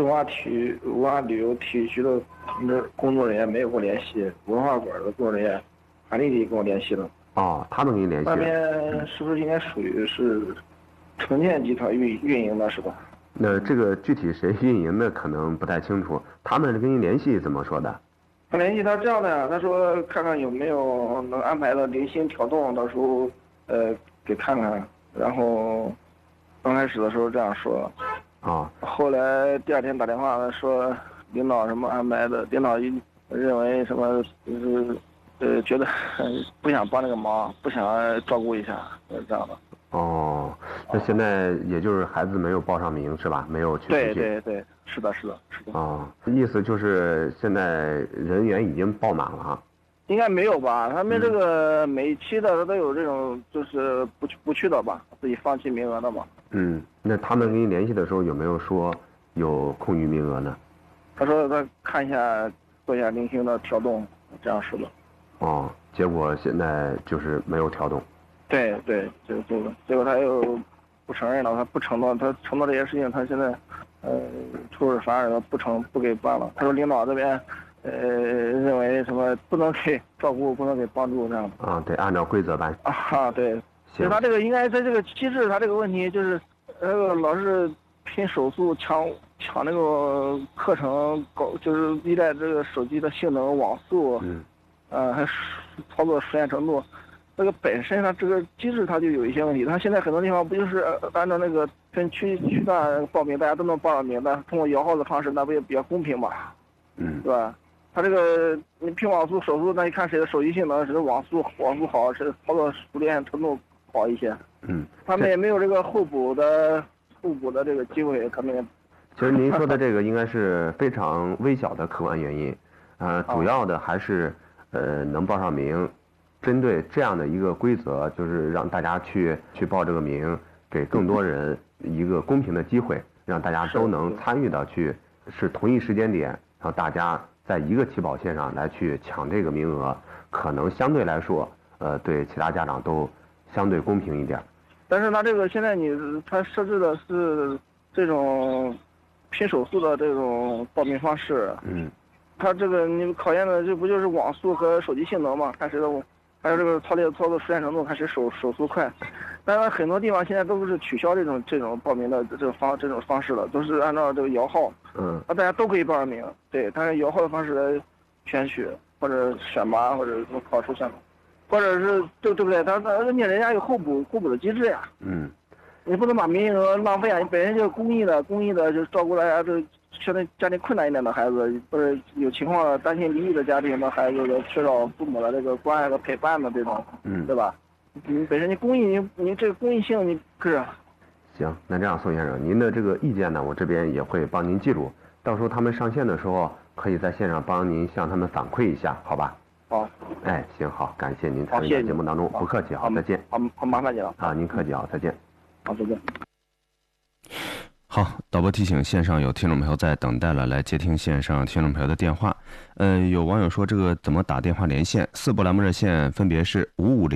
文化旅游体育局的工作人员没有跟我联系，文化馆的工作人员还立即跟我联系了。 哦，他们跟你联系了。 那边是不是应该属于是城建集团运营的是吧？ 那这个具体谁运营的可能不太清楚，他们跟你联系怎么说的？ 他联系他这样的呀，他说看看有没有能安排的零星调动，到时候给看看。然后刚开始的时候这样说，后来第二天打电话说领导什么安排的，领导认为什么觉得不想帮这个忙，不想照顾一下，这样的。 哦，那现在也就是孩子没有报上名是吧？没有去培训。 对，是的。 意思就是现在人员已经爆满了哈。 应该没有吧？他们这个每一期的都有这种就是不去的吧，自己放弃名额的嘛。 那他们跟你联系的时候有没有说有空余名额呢？ 他说他看一下，做一下零星的调动，这样说的。 结果现在就是没有调动。 对，结果他又不承认了，他不承诺，他承诺这些事情，他现在出尔反尔的不给办了。他说领导这边认为什么不能给照顾，不能给帮助这样的。 对，按照规则办。 对。其实他这个应该在这个机制，他这个问题就是老是拼手速抢那个课程，就是依赖这个手机的性能、网速，还操作熟练程度。这个本身它这个机制它就有一些问题，它现在很多地方不就是按照那个分区段报名，大家都能报上名，但通过摇号的方式，那不也比较公平嘛？对吧？它这个你拼网速、手速，那你看谁的手机性能，谁的网速好，谁的操作熟练程度好一些？他们也没有这个互补的这个机会，他们也。 其实您说的这个应该是非常微小的客观原因，主要的还是能报上名。针对这样的一个规则，就是让大家去报这个名，给更多人一个公平的机会，让大家都能参与到是同一时间点，然后大家在一个起跑线上来去抢这个名额，可能相对来说，对其他家长都相对公平一点。 但是他这个现在他设置的是这种拼手速的这种报名方式，他这个你考验的这不就是网速和手机性能嘛？看谁的。还有这个操作熟练程度，看谁手速快。但是很多地方现在都是取消这种报名的这种方式了，都是按照这个摇号。大家都可以报上名。对，但是摇号的方式来选取或者选拔或者考试选拔，或者是对不对？人家有互补的机制呀。你不能把名额浪费啊！你本身就是公益的就是照顾大家这相对家庭困难一点的孩子，或者有情况担心离异的家庭的孩子，缺少父母的这个关爱和陪伴的这种，对吧？你本身你公益，你这个公益性你是。 行，那这样宋先生，您的这个意见呢，我这边也会帮您记录，到时候他们上线的时候，可以在线上帮您向他们反馈一下，好吧？ 好。 行好，感谢您参与到节目当中，不客气，好，再见。 好，麻烦你了。 您客气，再见。 好，再见。 好，导播提醒线上有听众朋友在等待了，来接听线上听众朋友的电话。有网友说这个怎么打电话连线？4部栏目热线分别是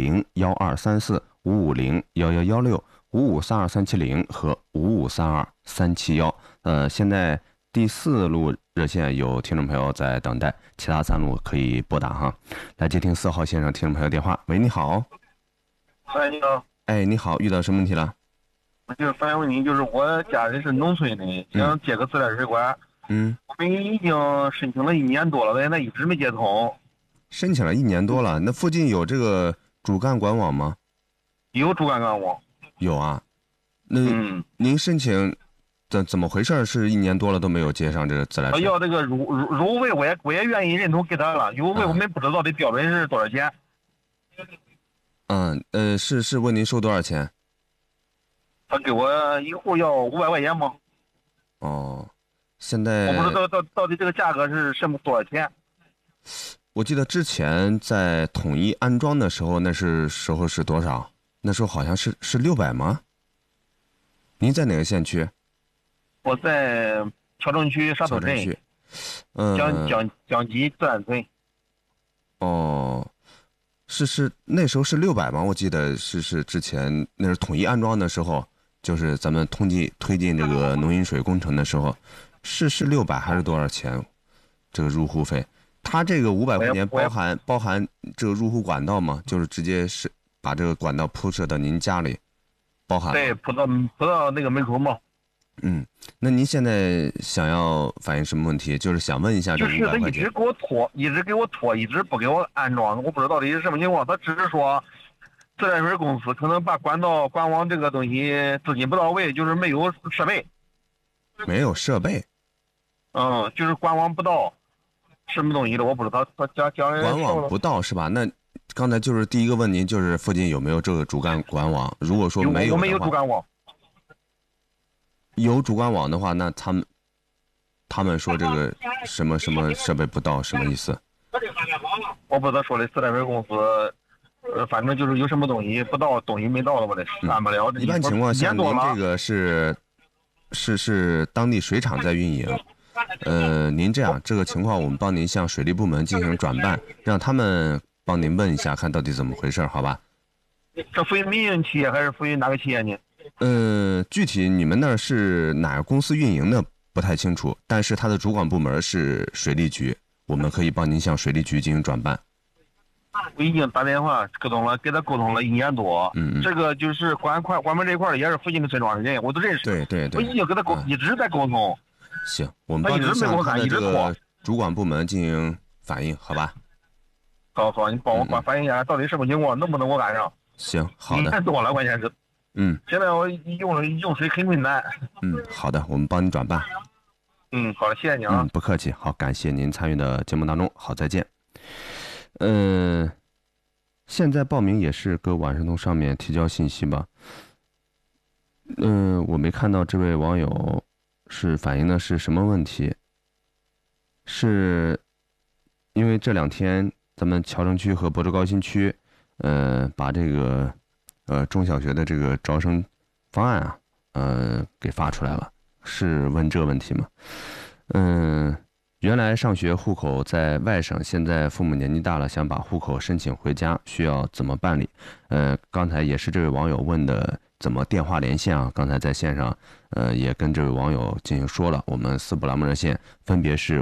550-1234、550-1116、5532370和5532371。现在第4路热线有听众朋友在等待，其他3路可以拨打哈。来接听4号线上听众朋友电话。喂，你好。 你好。 你好，遇到什么问题了？ 我就是反映问题，就是我家人是农村的，想接个自来水管。我们已经申请了1年多了，现在一直没接通。 申请了1年多了，那附近有这个主干管网吗？ 有主干管网。 有啊。那您申请怎么回事？是1年多了都没有接上这个自来水？ 要这个入费，我也愿意认同给他了。入费我们不知道的标准是多少钱。 是问您收多少钱？ 他给我一户要500块钱吗？ 现在我不知道到底这个价格是多少钱。 我记得之前在统一安装的时候，那时候是多少？那时候好像是600吗？您在哪个县区？ 我在谯城区沙头镇。江集自然村。是那时候是600吗？我记得是之前那是统一安装的时候，就是咱们推进这个农饮水工程的时候， 是600还是多少钱？这个入户费，他这个500块钱包含这个入户管道吗？就是直接是把这个管道铺设到您家里，包含？ 对，铺到那个门口嘛。 那您现在想要反映什么问题？就是想问一下这500块钱。 就是他一直给我拖，一直不给我安装，我不知道到底是什么情况。他只是说自来水公司可能把管网这个东西资金不到位，就是没有设备。 没有设备。 就是管网不到，什么东西的我不知道。他讲管网不到是吧？那刚才就是第一个问您，就是附近有没有这个主干管网？如果说没有的话， 我没有主干网。 有主管网的话，那他们说这个什么设备不到，什么意思？ 我不知道说的自来水公司，反正就是有什么东西不到，东西没到了，我得干不了。 一般情况下，您这个是当地水厂在运营。您这样这个情况，我们帮您向水利部门进行转办，让他们帮您问一下，看到底怎么回事，好吧？ 这属于民营企业还是属于哪个企业呢？ 具体你们那儿是哪个公司运营的不太清楚，但是它的主管部门是水利局，我们可以帮您向水利局进行转办。 我已经打电话跟他沟通了1年多。这个就是管门这一块也是附近的村庄的人，我都认识。 对。 我已经跟他一直在沟通。 行，我们帮您向他的这个主管部门进行反映，好吧？ 好，你帮我反映一下，到底什么情况，能不能我赶上？ 行，好的。 1年多了，关键是。现在我用水很困难。 好的，我们帮你转办。 好的，谢谢你啊。 不客气，好，感谢您参与的节目当中，好，再见。现在报名也是搁晚上通上面提交信息吧。我没看到这位网友是反映的是什么问题？是因为这2天咱们桥城区和亳州高新区，把这个中小学的这个招生方案给发出来了，是问这个问题吗？原来上学户口在外省，现在父母年纪大了，想把户口申请回家，需要怎么办理？刚才也是这位网友问的怎么电话连线啊？刚才在线上，也跟这位网友进行说了，我们4部栏目热线分别是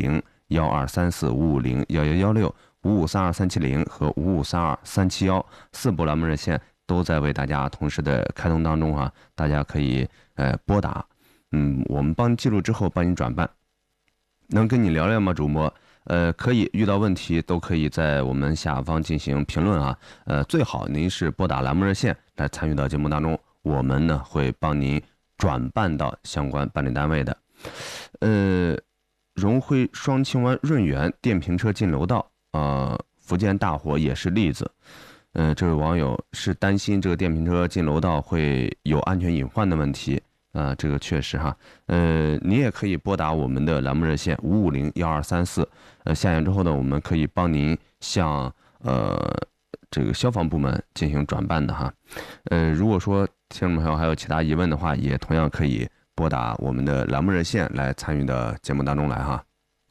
550-1234、550-1116、5532370和5532371，4部栏目热线都在为大家同时的开通当中啊，大家可以拨打，我们帮你记录之后帮你转办。能跟你聊聊吗，主播？可以，遇到问题都可以在我们下方进行评论啊。最好您是拨打栏目热线来参与到节目当中，我们呢会帮您转办到相关办理单位的。荣辉双清湾润园电瓶车进楼道，福建大火也是例子。这位网友是担心这个电瓶车进楼道会有安全隐患的问题。这个确实哈，你也可以拨打我们的栏目热线550-1234，下线之后呢，我们可以帮您向这个消防部门进行转办的哈。如果说听众朋友还有其他疑问的话，也同样可以拨打我们的栏目热线来参与的节目当中来哈。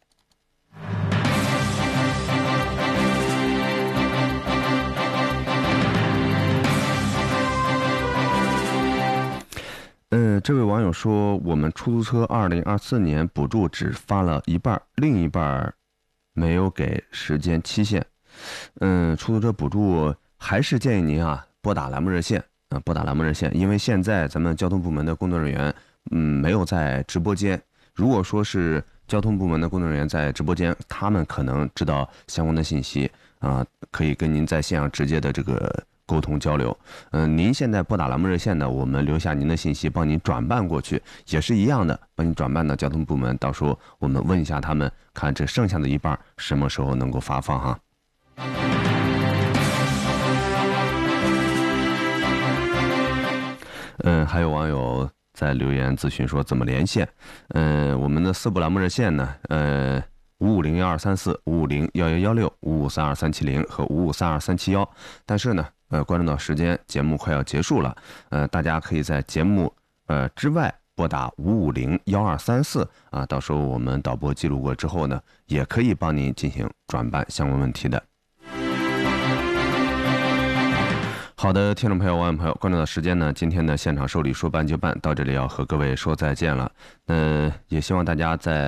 这位网友说，我们出租车2024年补助只发了一半，另一半没有给时间期限。出租车补助还是建议您啊拨打栏目热线拨打栏目热线，因为现在咱们交通部门的工作人员没有在直播间。如果说是交通部门的工作人员在直播间，他们可能知道相关的信息可以跟您在线上直接的这个沟通交流。您现在拨打栏目热线呢，我们留下您的信息，帮您转办过去，也是一样的，帮您转办到交通部门。到时候我们问一下他们，看这剩下的一半什么时候能够发放哈。还有网友在留言咨询说怎么连线。我们的4部栏目热线呢，550-1234、550-1116、5532370和5532371。但是呢，关注到时间，节目快要结束了，大家可以在节目之外拨打550-1234到时候我们导播记录过之后呢，也可以帮您进行转办相关问题的。 好的，听众朋友、网友朋友，关注到时间呢，今天的现场受理说办就办到这里，要和各位说再见了。也希望大家在